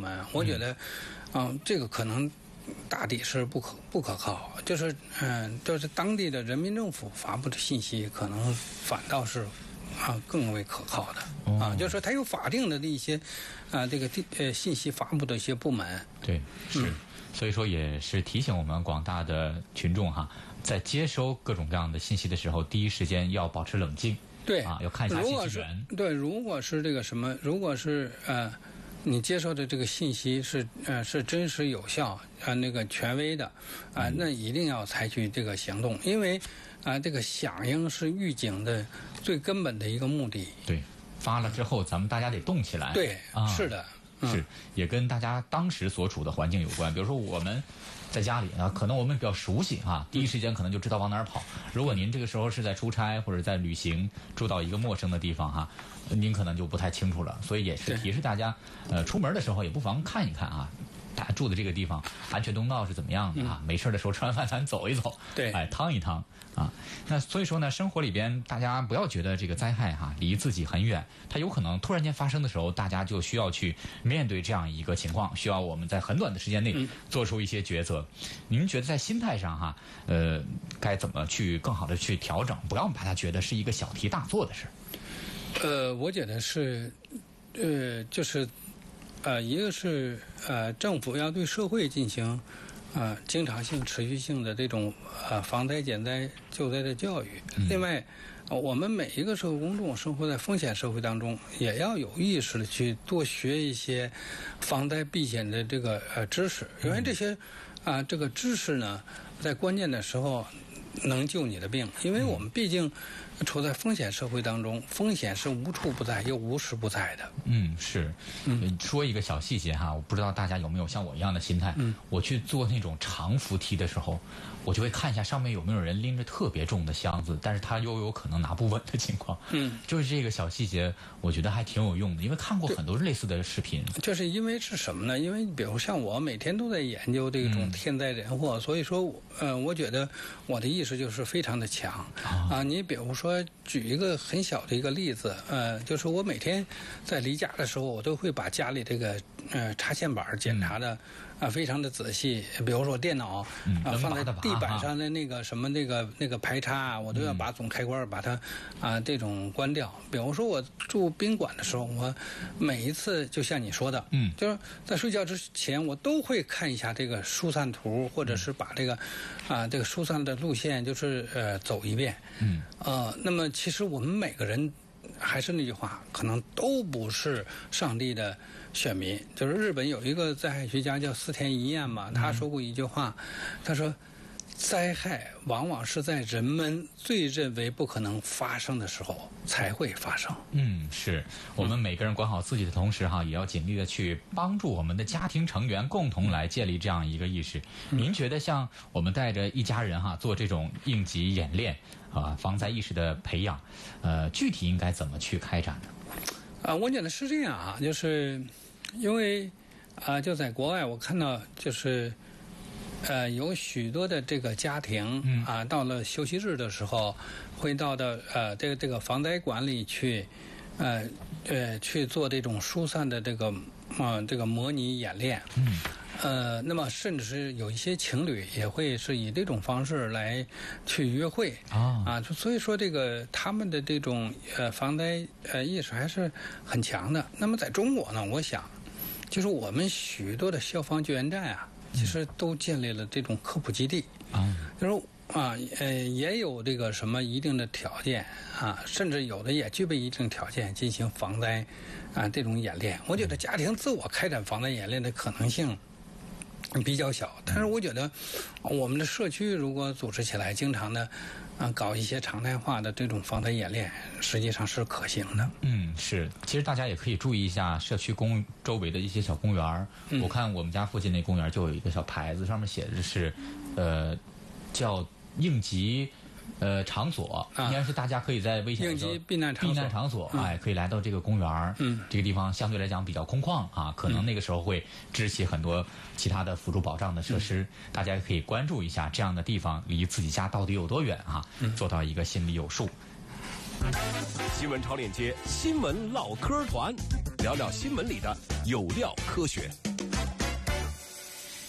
门，我觉得，这个可能大抵是不可靠，就是当地的人民政府发布的信息，可能反倒是更为可靠的就是说它有法定的一些这个信息发布的一些部门。 对，是。所以说也是提醒我们广大的群众哈，在接收各种各样的信息的时候，第一时间要保持冷静。 对要看一下信息源。 对，如果是这个什么，如果是你接受的这个信息是真实有效那个权威的那一定要采取这个行动，因为这个响应是预警的最根本的一个目的。 对，发了之后咱们大家得动起来。 对，是的。 是，也跟大家当时所处的环境有关。比如说我们在家里可能我们比较熟悉第一时间可能就知道往哪儿跑。如果您这个时候是在出差或者在旅行，住到一个陌生的地方您可能就不太清楚了。所以也是提示大家，出门的时候也不妨看一看大家住的这个地方安全通道是怎么样的没事的时候吃完饭咱走一走， 对， 趟一趟那所以说呢，生活里边大家不要觉得这个灾害离自己很远，它有可能突然间发生的时候，大家就需要去面对这样一个情况，需要我们在很短的时间内做出一些抉择。您觉得在心态上该怎么去更好的去调整，不要把它觉得是一个小题大做的事？ 我觉得是就是一个是政府要对社会进行经常性、持续性的这种防灾、减灾、救灾的教育。另外，我们每一个社会公众生活在风险社会当中，也要有意识的去多学一些防灾避险的这个知识，因为这些这个知识呢，在关键的时候能救你的病。因为我们毕竟处在风险社会当中，风险是无处不在又无时不在的。 是。说一个小细节我不知道大家有没有像我一样的心态。我去做那种长扶梯的时候，我就会看一下上面有没有人拎着特别重的箱子，但是他又有可能拿不稳的情况。就是这个小细节，我觉得还挺有用的，因为看过很多类似的视频。 就是因为是什么呢？因为比如像我每天都在研究这种天灾人祸，所以说我觉得我的意识就是非常的强你比如说举一个很小的一个例子，就是我每天在离家的时候，我都会把家里这个插线板检查的非常的仔细。比如说电脑放在地板上的那个什么那个排插我都要把总开关把它这种关掉。比如说我住宾馆的时候，我每一次就像你说的就是在睡觉之前我都会看一下这个疏散图，或者是把这个这个疏散的路线就是走一遍。那么其实我们每个人还是那句话，可能都不是上帝的选民。就是日本有一个灾害学家叫四田一彦嘛，他说过一句话，他说灾害往往是在人们最认为不可能发生的时候才会发生。 是我们每个人管好自己的同时也要尽力的去帮助我们的家庭成员共同来建立这样一个意识。您觉得像我们带着一家人做这种应急演练防灾意识的培养具体应该怎么去开展呢？ 我觉得是这样就是因为就在国外我看到就是有许多的这个家庭到了休息日的时候会到这个防灾馆里去去做这种疏散的这个模拟演练。那么甚至是有一些情侣也会是以这种方式来去约会所以说这个他们的这种防灾意识还是很强的。那么在中国呢，我想就是我们许多的消防救援站其实都建立了这种科普基地就是也有这个什么一定的条件甚至有的也具备一定条件进行防灾这种演练。我觉得家庭自我开展防灾演练的可能性比较小，但是我觉得我们的社区如果组织起来，经常的搞一些常态化的这种防灾演练，实际上是可行的。 是。其实大家也可以注意一下社区周围的一些小公园。我看我们家附近那公园就有一个小牌子，上面写的是叫应急场所，应该是大家可以在危险的时候应急避难场所可以来到这个公园。这个地方相对来讲比较空旷可能那个时候会支起很多其他的辅助保障的设施。大家可以关注一下这样的地方离自己家到底有多远做到一个心里有数。 新闻超链接，新闻唠嗑团，聊聊新闻里的有料科学。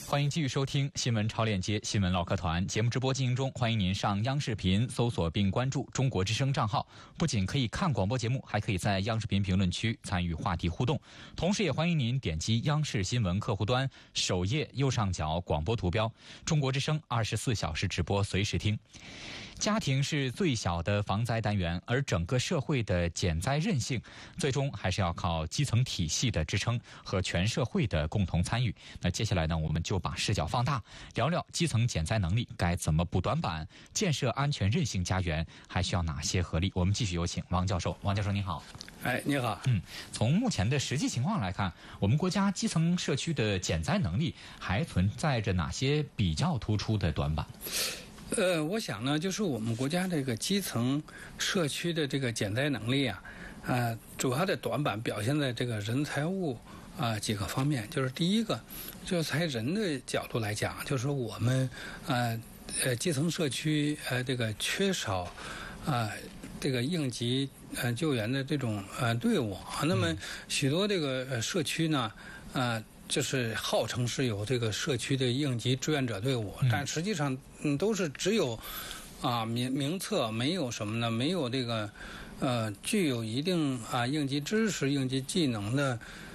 欢迎继续收听新闻超链接新闻唠嗑团节目直播进行中，欢迎您上央视频搜索并关注中国之声账号，不仅可以看广播节目，还可以在央视频评论区参与话题互动，同时也欢迎您点击央视新闻客户端首页右上角广播图标，中国之声24小时直播随时听。家庭是最小的防灾单元，而整个社会的减灾韧性，最终还是要靠基层体系的支撑和全社会的共同参与。那接下来呢，我们就把视角放大，聊聊基层减灾能力该怎么补短板，建设安全韧性家园还需要哪些合力。我们继续有请王教授。王教授您好。 你好。 从目前的实际情况来看，我们国家基层社区的减灾能力还存在着哪些比较突出的短板？ 我想呢，就是我们国家这个基层社区的这个减灾能力啊，主要的短板表现在这个人财物几个方面。就是第一个，就是从人的角度来讲，就是说我们基层社区这个缺少这个应急救援的这种队伍。那么许多这个社区呢就是号称是有这个社区的应急志愿者队伍，但实际上都是只有名册，没有什么呢？没有这个具有一定应急知识、应急技能的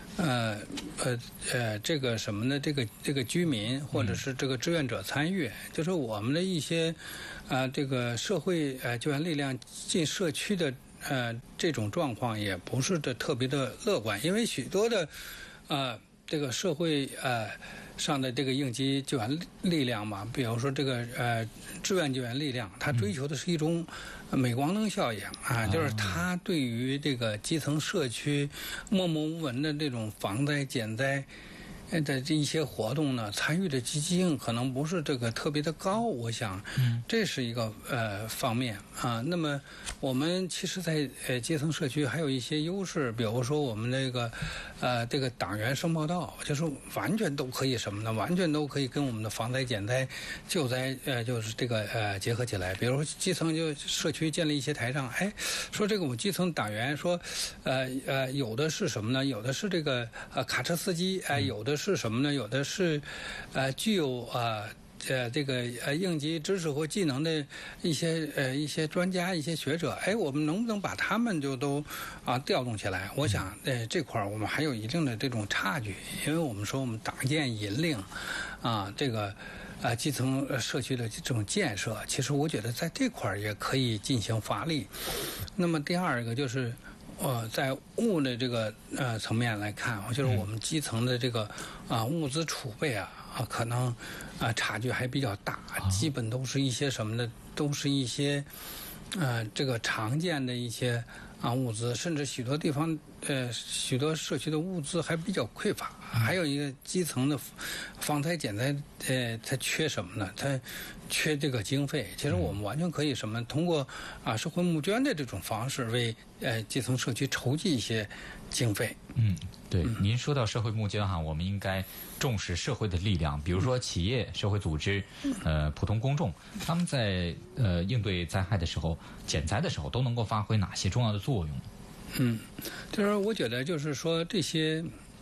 这个什么呢？这个居民或者是这个志愿者参与，就是我们的一些这个社会救援力量进社区的这种状况也不是特别的乐观，因为许多的这个社会上的这个应急救援力量嘛，比如说这个志愿救援力量，它追求的是一种镁光灯效应就是它对于这个基层社区默默无闻的这种防灾减灾的这一些活动呢，参与的积极性可能不是这个特别的高，我想，这是一个方面那么我们其实，在基层社区还有一些优势，比如说我们这个党员申报道，就是完全都可以什么呢？完全都可以跟我们的防灾减灾救灾就是这个结合起来。比如说基层就社区建立一些台账，说这个我们基层党员说有的是什么呢？有的是这个卡车司机有的是什么呢？有的是具有这个应急知识或技能的一些专家、一些学者，我们能不能把他们就都调动起来？我想这块儿我们还有一定的这种差距，因为我们说我们党建引领这个基层社区的这种建设，其实我觉得在这块儿也可以进行发力。那么第二个就是在物的这个层面来看，就是我们基层的这个物资储备可能差距还比较大，基本都是一些什么呢？都是一些这个常见的一些物资，甚至许多地方许多社区的物资还比较匮乏。还有一个基层的防灾减灾它缺什么呢？它缺这个经费。其实我们完全可以什么通过社会募捐的这种方式为基层社区筹集一些经费。 对，您说到社会募捐我们应该重视社会的力量，比如说企业、社会组织、普通公众，他们在应对灾害的时候、减灾的时候，都能够发挥哪些重要的作用？ 就是我觉得就是说这些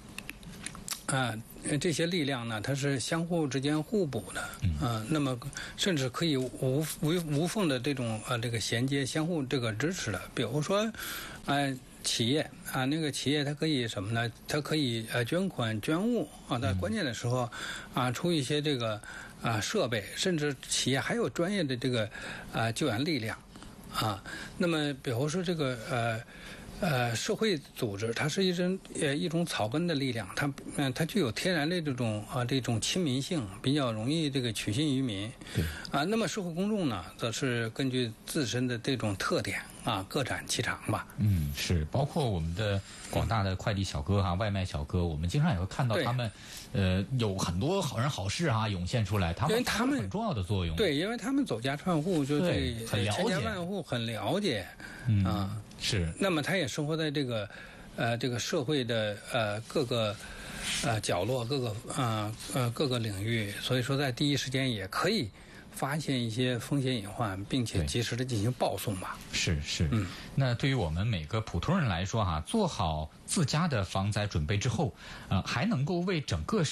力量呢，它是相互之间互补的，那么甚至可以无缝的这种这个衔接，相互这个支持的。比如说，企业那个企业它可以什么呢？它可以捐款捐物在关键的时候出一些这个设备，甚至企业还有专业的这个救援力量那么比如说这个社会组织，它是一种草根的力量，它具有天然的这种亲民性，比较容易这个取信于民。 对那么社会公众呢，则是根据自身的这种特点各展其长吧。 是，包括我们的广大的快递小哥外卖小哥，我们经常也会看到他们有很多好人好事涌现出来，他们很重要的作用。 对，因为他们走家串户，就对很了解， 千家万户很了解。 是。 那么他也生活在这个社会的各个角落、各个领域，所以说在第一时间也可以发现一些风险隐患，并且及时的进行报送吧。 是。那对于我们每个普通人来说做好自家的防灾准备之后，还能够为整个